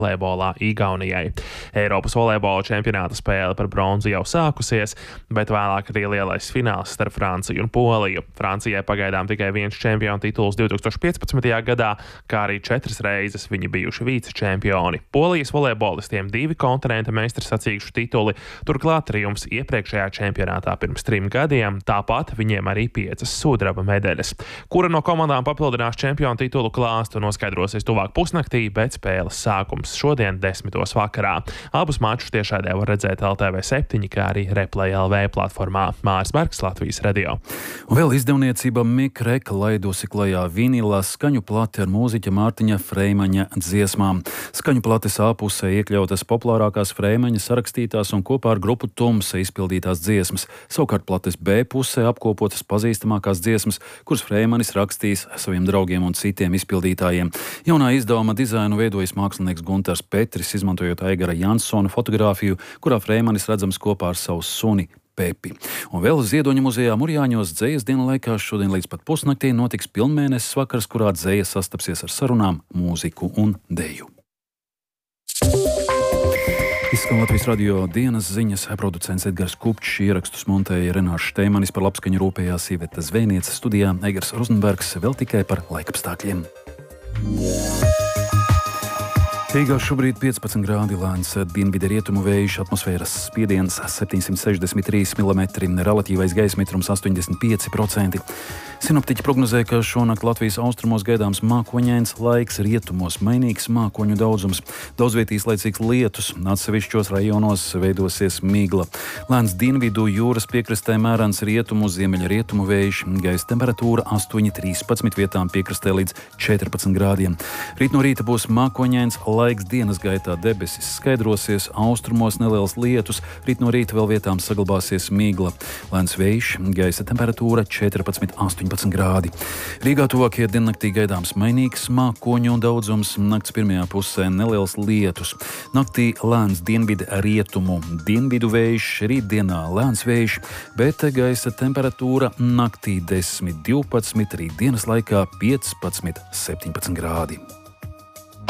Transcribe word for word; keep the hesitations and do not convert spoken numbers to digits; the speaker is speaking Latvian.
volejbolā Igaunijai. Eiropas volejbola čempionāta spēle par bronzu jau sākusies, bet vēlāk arī lielais fināls starp Franciju un Poliju. Francijai pagaidām tikai viens čempionu tituls divtūkstoš piecpadsmitajā gadā, kā arī četras reizes viņi bijuši vicečempioni. Polijas volejbolistiem divi kontinenta meistarsacīkšu tituli, turklāt triumfs iepriekšējā čempionātā pirms trim gadiem, tāpat viņiem arī piecas sudraba medaļas. Kura no komandām papildinās čempionu titulu klāstu, noskaidrosies tuvāk pusnaktī, bet spēles sākums šodien desmitos vakarā. Abus mačus tiešraidē var redzēt L T V septiņi, kā arī Replay L V platformā. Māris Bergs, Latvijas radio. Un vēl izdevniecība Mikreka laidusi klajā vinilā skaņu plati ar mūziķa Mārtiņa Freimaņa dziesmām. Skaņu plates A pusē iekļautas populārākās Freimaņa sarakstītās un kopā ar grupu Tumsa izpildītās dziesmas. Savukārt plates B pusē apkopotas pazīstamākās dziesmas, kuras Freimanis rakstīs saviem draugiem un citiem izpildītājiem. Jaunā izdevuma dizainu veidojas mākslinieks Guntars Petris, izmantojot Aigara Jansona fotogrāfiju, kurā Freimanis redzams kopā ar savu suni Pepi. Un vēl Ziedoņa muzejā Murjāņos dzejas dienu laikā šodien līdz pat pusnaktī notiks pilnmēnesis vakars, kurā dzeja sastapsies ar sarunām, mūziku un deju. Izskan Latvijas radio dienas ziņas, producents Edgars Kupčs, ierakstus montēja Renārs Šteimanis, par labskaņu rūpējās Iveta Zvēniece, studijā Egars Rozenbergs, vēl tikai par laikapstākļiem. Rīgā šobrīd piecpadsmit grādi, lēns dienvidu rietumu vējš, atmosfēras spiediens septiņsimt sešdesmit trīs milimetri, relatīvais gaisa mitrums astoņdesmit pieci procenti. Sinoptiķi prognozē, ka šonakt Latvijas austrumos gaidāms mākoņains laiks, rietumos mainīgs mākoņu daudzums, daudzvietīs laicīgs lietus, atsevišķos rajonos veidosies migla. Lēns dienvidu jūras piekrastē mērens rietumu, ziemeļa rietumu vējš, gaisa temperatūra astoņi trīspadsmit, vietām piekrastē līdz četrpadsmit grādiem. Rīt no rīta būs mākoņains laiks, dienas gaitā debesis skaidrosies, austrumos neliels lietus, rīt no rīta vēl vietām saglabāsies migla. Lēns vējš, gaisa temperatūra četrpadsmit astoņpadsmit grādi. Rīgā tuvākajā diennaktī gaidāms mainīgs mākoņu daudzums, nakts pirmajā pusē neliels lietus. Naktī lēns dienvidu rietumu, dienvidu vējš, rītdienā lēns vējš, bet gaisa temperatūra naktī desmit divpadsmit, rīt dienas laikā piecpadsmit septiņpadsmit grādi.